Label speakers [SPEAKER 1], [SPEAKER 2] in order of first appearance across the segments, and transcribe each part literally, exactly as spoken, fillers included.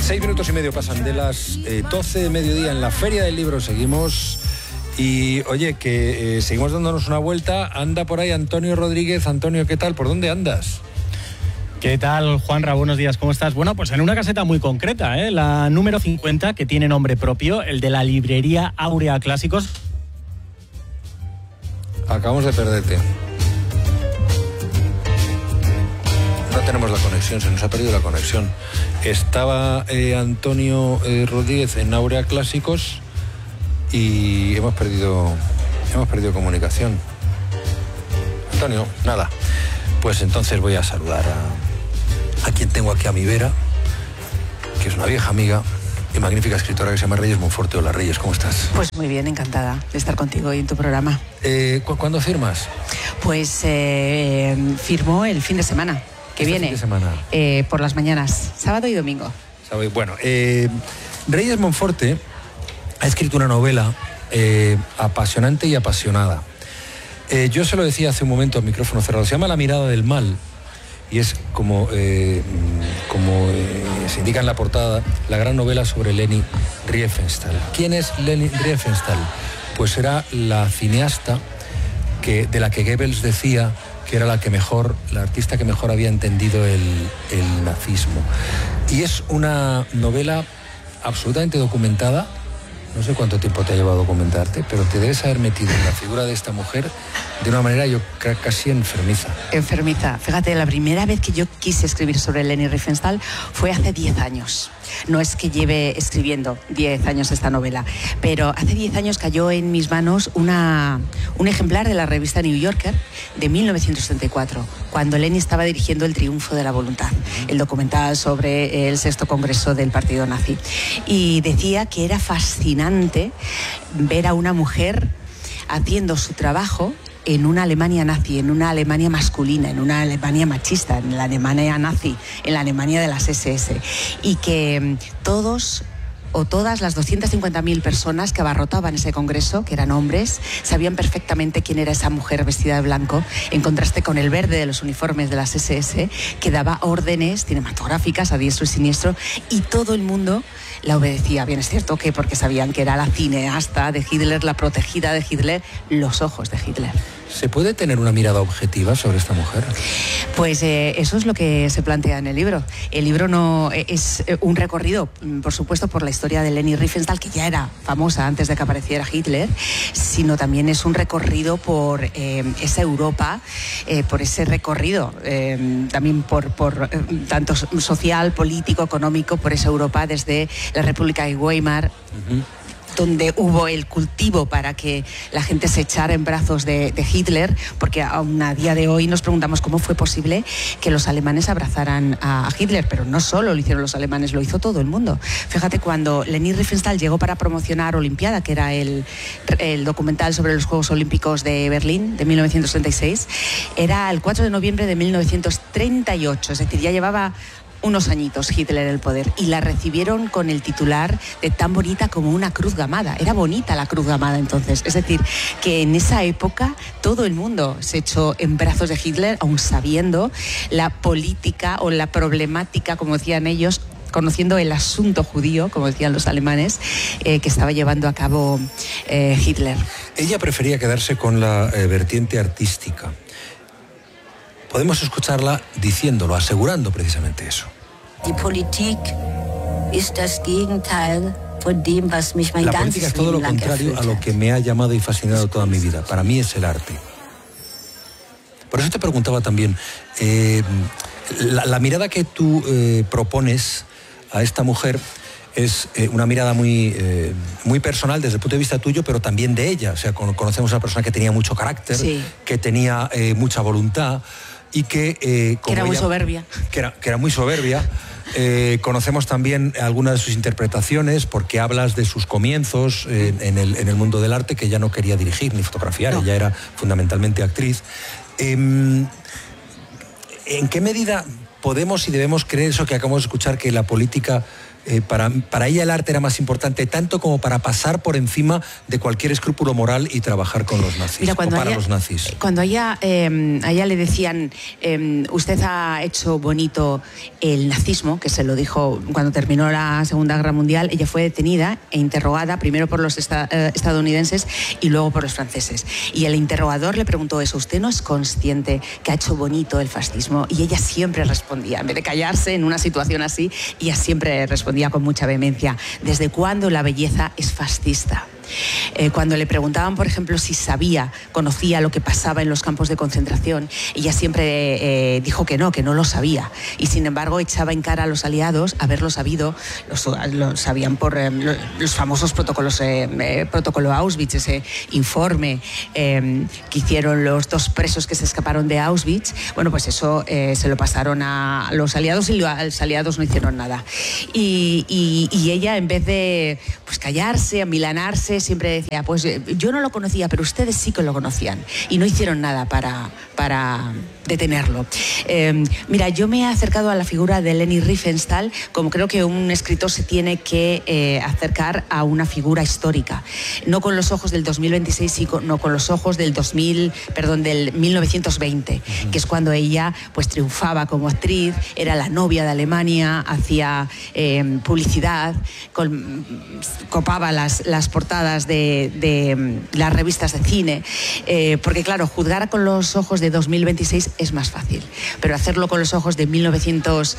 [SPEAKER 1] Seis minutos y medio pasan de las eh, doce de mediodía en la Feria del Libro. Seguimos y, oye, que eh, seguimos dándonos una vuelta. Anda por ahí Antonio Rodríguez. Antonio, ¿qué tal? ¿Por dónde andas?
[SPEAKER 2] ¿Qué tal, Juanra? Buenos días, ¿cómo estás? Bueno, pues en una caseta muy concreta, ¿eh? La número cincuenta, que tiene nombre propio, el de la librería Áurea Clásicos.
[SPEAKER 1] Acabamos de perderte. No tenemos la conexión, se nos ha perdido la conexión. Estaba eh, Antonio eh, Rodríguez en Áurea Clásicos y hemos perdido, hemos perdido comunicación. Antonio, nada. Pues entonces voy a saludar a, a quien tengo aquí a mi vera, que es una vieja amiga y magnífica escritora que se llama Reyes Monforte. Hola, Reyes, ¿cómo estás?
[SPEAKER 3] Pues muy bien, encantada de estar contigo hoy en tu programa.
[SPEAKER 1] Eh, ¿cu ¿Cuándo firmas?
[SPEAKER 3] Pues eh, firmo el fin de semana que viene.
[SPEAKER 1] Fin de semana.
[SPEAKER 3] Eh, por las mañanas, sábado y domingo.
[SPEAKER 1] Bueno, eh, Reyes Monforte ha escrito una novela eh, apasionante y apasionada. Eh, yo se lo decía hace un momento a micrófono cerrado. Se llama La mirada del mal y es como, eh, como eh, se indica en la portada, la gran novela sobre Leni Riefenstahl. ¿Quién es Leni Riefenstahl? Pues era la cineasta que, de la que Goebbels decía que era la que mejor, la artista que mejor había entendido el, el nazismo. Y es una novela absolutamente documentada. No sé cuánto tiempo te ha llevado a documentarte, pero te debes haber metido en la figura de esta mujer de una manera, yo creo, casi enfermiza.
[SPEAKER 3] Enfermiza. Fíjate, la primera vez que yo quise escribir sobre Leni Riefenstahl fue hace diez años. No es que lleve escribiendo diez años esta novela, pero hace diez años cayó en mis manos una, un ejemplar de la revista New Yorker de mil novecientos setenta y cuatro, cuando Leni estaba dirigiendo El triunfo de la voluntad, el documental sobre el sexto congreso del partido nazi. Y decía que era fascinante ver a una mujer haciendo su trabajo en una Alemania nazi, en una Alemania masculina, en una Alemania machista, en la Alemania nazi, en la Alemania de las ese ese. Y que todos o todas las doscientas cincuenta mil personas que abarrotaban ese congreso, que eran hombres, sabían perfectamente quién era esa mujer vestida de blanco, en contraste con el verde de los uniformes de las ese ese, que daba órdenes cinematográficas a diestro y siniestro, y todo el mundo la obedecía. Bien, es cierto que porque sabían que era la cineasta de Hitler, la protegida de Hitler, los ojos de Hitler.
[SPEAKER 1] ¿Se puede tener una mirada objetiva sobre esta mujer?
[SPEAKER 3] Pues eh, eso es lo que se plantea en el libro. El libro no es un recorrido, por supuesto, por la historia de Leni Riefenstahl, que ya era famosa antes de que apareciera Hitler, sino también es un recorrido por eh, esa Europa, eh, por ese recorrido eh, también por, por eh, tanto social, político, económico, por esa Europa desde la República de Weimar. Uh-huh. Donde hubo el cultivo para que la gente se echara en brazos de, de Hitler, porque aún a día de hoy nos preguntamos cómo fue posible que los alemanes abrazaran a, a Hitler, pero no solo lo hicieron los alemanes, lo hizo todo el mundo. Fíjate, cuando Leni Riefenstahl llegó para promocionar Olimpiada, que era el, el documental sobre los Juegos Olímpicos de Berlín de mil novecientos treinta y seis, era el cuatro de noviembre de mil novecientos treinta y ocho, es decir, ya llevaba unos añitos Hitler en el poder, y la recibieron con el titular de tan bonita como una cruz gamada. Era bonita la cruz gamada entonces, es decir, que en esa época todo el mundo se echó en brazos de Hitler, aun sabiendo la política o la problemática, como decían ellos, conociendo el asunto judío, como decían los alemanes, eh, que estaba llevando a cabo eh, Hitler.
[SPEAKER 1] Ella prefería quedarse con la eh, vertiente artística. Podemos escucharla diciéndolo, asegurando precisamente eso.
[SPEAKER 4] Die Politik ist das Gegenteil von dem, was mich mein
[SPEAKER 1] La política es todo lo contrario a lo que me ha llamado y fascinado toda mi vida. Para mí es el arte. Por eso te preguntaba también, eh, la, la mirada que tú eh, propones a esta mujer es eh, una mirada muy, eh, muy personal desde el punto de vista tuyo, pero también de ella. O sea, conocemos a una persona que tenía mucho carácter, sí, que tenía eh, mucha voluntad y que... Eh, como
[SPEAKER 3] que era
[SPEAKER 1] ella,
[SPEAKER 3] muy soberbia.
[SPEAKER 1] Que era, que era muy soberbia. Eh, conocemos también algunas de sus interpretaciones, porque hablas de sus comienzos eh, en, el, en el mundo del arte, que ella no quería dirigir ni fotografiar, no. Ella era fundamentalmente actriz. Eh, ¿En qué medida podemos y debemos creer eso que acabamos de escuchar, que la política Eh, para, para ella el arte era más importante tanto como para pasar por encima de cualquier escrúpulo moral y trabajar con los nazis.
[SPEAKER 3] Mira, cuando
[SPEAKER 1] o para
[SPEAKER 3] ella,
[SPEAKER 1] los nazis.
[SPEAKER 3] Cuando a ella, eh, a ella le decían, eh, usted ha hecho bonito el nazismo, que se lo dijo cuando terminó la Segunda Guerra Mundial, ella fue detenida e interrogada primero por los esta, eh, estadounidenses y luego por los franceses. Y el interrogador le preguntó eso, ¿usted no es consciente que ha hecho bonito el fascismo? Y ella siempre respondía, en vez de callarse en una situación así, ella siempre respondía con mucha vehemencia, ¿desde cuándo la belleza es fascista? Eh, cuando le preguntaban, por ejemplo, si sabía, conocía lo que pasaba en los campos de concentración, ella siempre eh, dijo que no, que no lo sabía. Y sin embargo echaba en cara a los aliados haberlo sabido, lo, lo sabían por eh, los famosos protocolos, eh, eh, protocolo Auschwitz, ese informe eh, que hicieron los dos presos que se escaparon de Auschwitz. Bueno, pues eso eh, se lo pasaron a los aliados y los aliados no hicieron nada. Y, y, y ella, en vez de pues, callarse, amilanarse, siempre decía, pues yo no lo conocía, pero ustedes sí que lo conocían y no hicieron nada para, para detenerlo. Eh, mira, yo me he acercado a la figura de Leni Riefenstahl como creo que un escritor se tiene que eh, acercar a una figura histórica, no con los ojos del dos mil veintiséis, sino con los ojos del dos mil, perdón, del mil novecientos veinte, uh-huh. que es cuando ella pues triunfaba como actriz, era la novia de Alemania, hacía eh, publicidad, con, copaba las, las portadas de, de las revistas de cine, eh, porque claro, juzgar con los ojos de dos mil veintiséis es más fácil, pero hacerlo con los ojos de mil novecientos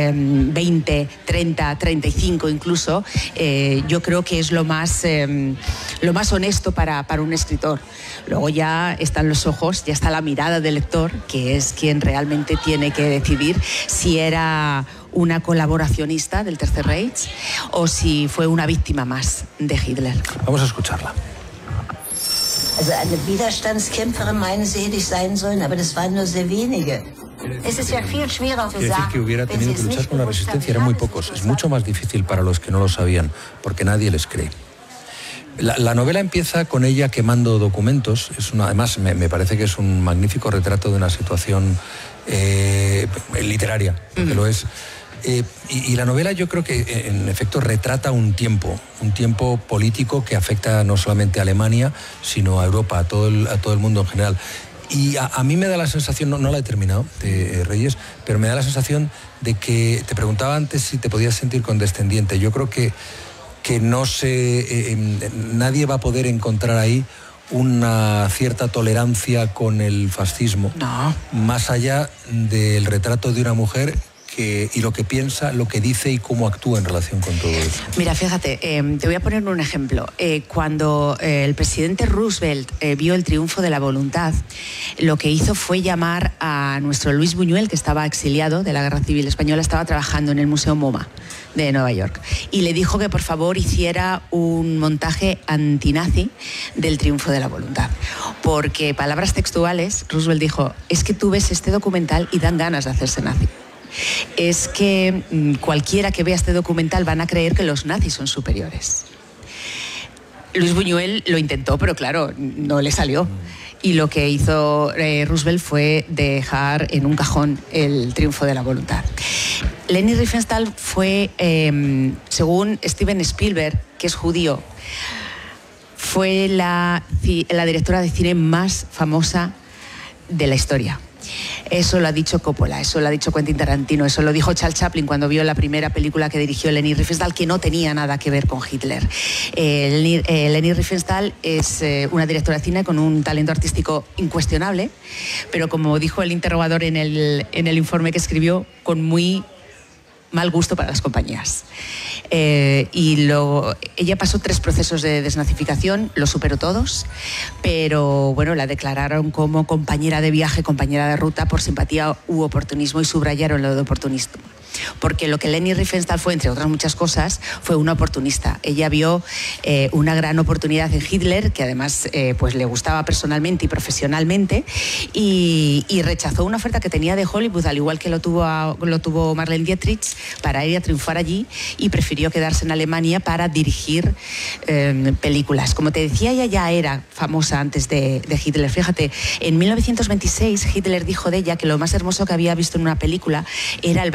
[SPEAKER 3] veinte, treinta, treinta y cinco incluso, eh, yo creo que es lo más, eh, lo más honesto para, para un escritor. Luego ya están los ojos, ya está la mirada del lector, que es quien realmente tiene que decidir si era una colaboracionista del Tercer Reich o si fue una víctima más de Hitler.
[SPEAKER 1] Vamos a escucharla.
[SPEAKER 4] Also eine Widerstandskämpferin meinen sie, hätte ich sein sollen, aber das waren nur sehr wenige. Es ist ja viel schwerer für
[SPEAKER 1] Quiere decir que hubiera tenido que luchar con la resistencia, eran muy pocos. Es mucho más difícil para los que no lo sabían, porque nadie les cree. La, la novela empieza con ella quemando documentos. Es una, además, me, me parece que es un magnífico retrato de una situación eh, literaria, porque mm. lo es. Eh, y, y la novela yo creo que en efecto retrata un tiempo, un tiempo político que afecta no solamente a Alemania, sino a Europa, a todo el, a todo el mundo en general. Y a, a mí me da la sensación, no, no la he terminado, de, eh, Reyes, pero me da la sensación de que, te preguntaba antes si te podías sentir condescendiente. Yo creo que, que no sé, eh, nadie va a poder encontrar ahí una cierta tolerancia con el fascismo,
[SPEAKER 3] no.
[SPEAKER 1] más allá del retrato de una mujer que, y lo que piensa, lo que dice y cómo actúa en relación con todo eso.
[SPEAKER 3] Mira, fíjate, eh, te voy a poner un ejemplo. Eh, cuando eh, el presidente Roosevelt eh, vio el triunfo de la voluntad, lo que hizo fue llamar a nuestro Luis Buñuel, que estaba exiliado de la Guerra Civil Española, estaba trabajando en el Museo MoMA de Nueva York, y le dijo que por favor hiciera un montaje antinazi del triunfo de la voluntad, porque, palabras textuales, Roosevelt dijo, es que tú ves este documental y dan ganas de hacerse nazi. Es que mmm, cualquiera que vea este documental van a creer que los nazis son superiores. Luis Buñuel lo intentó, pero claro, no le salió. Y lo que hizo eh, Roosevelt fue dejar en un cajón el triunfo de la voluntad. Leni Riefenstahl fue, eh, según Steven Spielberg, que es judío, fue la, la directora de cine más famosa de la historia. Eso lo ha dicho Coppola, eso lo ha dicho Quentin Tarantino, eso lo dijo Charles Chaplin cuando vio la primera película que dirigió Leni Riefenstahl, que no tenía nada que ver con Hitler. Eh, Leni, eh, Leni Riefenstahl es eh, una directora de cine con un talento artístico incuestionable, pero como dijo el interrogador en el, en el informe que escribió, con muy mal gusto para las compañías. Eh, y lo, ella pasó tres procesos de desnazificación, lo superó todos, pero bueno, la declararon como compañera de viaje, compañera de ruta por simpatía u oportunismo, y subrayaron lo de oportunismo. Porque lo que Leni Riefenstahl fue, entre otras muchas cosas, fue una oportunista. Ella vio eh, una gran oportunidad en Hitler, que además eh, pues le gustaba personalmente y profesionalmente, y, y rechazó una oferta que tenía de Hollywood, al igual que lo tuvo, a, lo tuvo Marlene Dietrich, para ir a triunfar allí, y prefirió quedarse en Alemania para dirigir eh, películas. Como te decía, ella ya era famosa antes de, de Hitler. Fíjate, en mil novecientos veintiséis Hitler dijo de ella que lo más hermoso que había visto en una película era El baile de las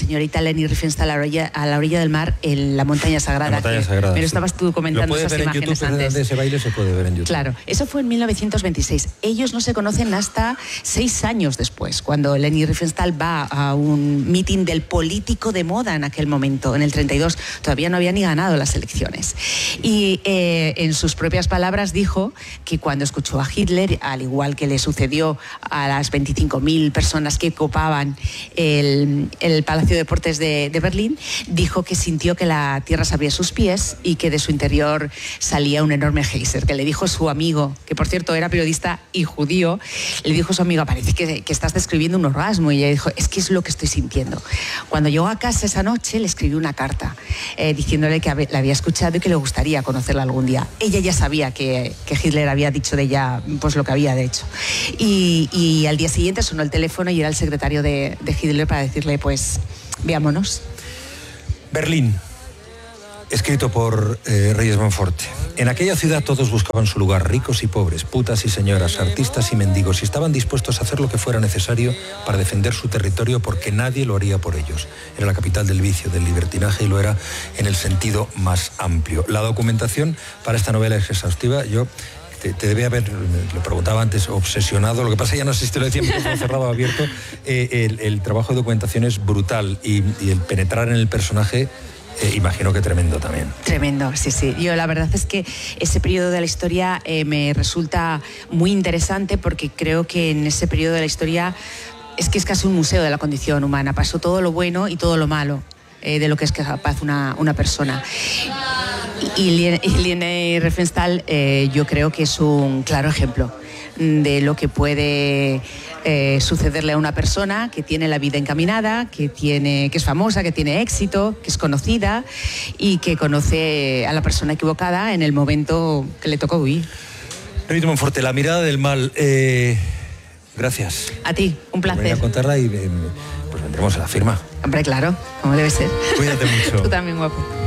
[SPEAKER 3] señorita Leni Riefenstahl a la orilla, a la orilla del mar en la montaña sagrada.
[SPEAKER 1] La montaña sagrada.
[SPEAKER 3] Me lo
[SPEAKER 1] sí.
[SPEAKER 3] estabas tú comentando esas imágenes
[SPEAKER 1] YouTube,
[SPEAKER 3] antes.
[SPEAKER 1] Ese baile se puede ver en YouTube.
[SPEAKER 3] Claro, eso fue en mil novecientos veintiséis. Ellos no se conocen hasta seis años después, cuando Leni Riefenstahl va a un meeting del político de moda en aquel momento, en el treinta y dos. Todavía no había ni ganado las elecciones. Y eh, en sus propias palabras dijo que cuando escuchó a Hitler, al igual que le sucedió a las veinticinco mil personas que ocupaban el, el Palacio de Deportes de, de Berlín, dijo que sintió que la tierra se abría a sus pies y que de su interior salía un enorme geyser, que le dijo su amigo, que por cierto era periodista y judío, le dijo a su amigo, parece que, que estás describiendo un orgasmo, y ella dijo, es que es lo que estoy sintiendo. Cuando llegó a casa esa noche le escribió una carta eh, diciéndole que la había escuchado y que le gustaría conocerla algún día. Ella ya sabía que, que Hitler había dicho de ella pues lo que había de hecho. Y, y al día siguiente sonó el teléfono y era el secretario de, de Hitler para decirle, pues, veámonos.
[SPEAKER 1] Berlín, escrito por eh, Reyes Monforte. En aquella ciudad todos buscaban su lugar, ricos y pobres, putas y señoras, artistas y mendigos, y estaban dispuestos a hacer lo que fuera necesario para defender su territorio porque nadie lo haría por ellos. Era la capital del vicio, del libertinaje, y lo era en el sentido más amplio. La documentación para esta novela es exhaustiva. Yo te, te debe haber, lo preguntaba antes, obsesionado, lo que pasa ya no sé si te lo decía, micrófono cerrado o abierto. Eh, el, el trabajo de documentación es brutal y, y el penetrar en el personaje, Eh, imagino que tremendo también.
[SPEAKER 3] Tremendo, sí, sí. Yo la verdad es que ese periodo de la historia eh, me resulta muy interesante porque creo que en ese periodo de la historia es que es casi un museo de la condición humana. Pasó todo lo bueno y todo lo malo eh, de lo que es capaz una, una persona. Y, y Leni Riefenstahl eh, yo creo que es un claro ejemplo de lo que puede eh, sucederle a una persona que tiene la vida encaminada, que, tiene, que es famosa, que tiene éxito, que es conocida y que conoce a la persona equivocada en el momento que le tocó huir.
[SPEAKER 1] Reyes Monforte, La mirada del mal. Eh, gracias.
[SPEAKER 3] A ti, un placer.
[SPEAKER 1] Voy a contarla y eh, pues vendremos a la firma.
[SPEAKER 3] Hombre, claro, como debe ser.
[SPEAKER 1] Cuídate mucho.
[SPEAKER 3] Tú también, guapo.